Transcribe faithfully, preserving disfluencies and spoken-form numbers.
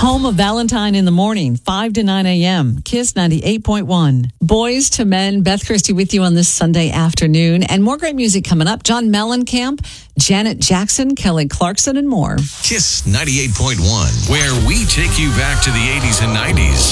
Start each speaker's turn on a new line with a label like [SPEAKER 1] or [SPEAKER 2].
[SPEAKER 1] Home of Valentine in the Morning, five to nine a.m. Kiss ninety-eight point one. Boys to Men. Beth Christie with you on this Sunday afternoon. And more great music coming up. John Mellencamp, Janet Jackson, Kelly Clarkson, and more.
[SPEAKER 2] Kiss ninety-eight point one, where we take you back to the eighties and nineties.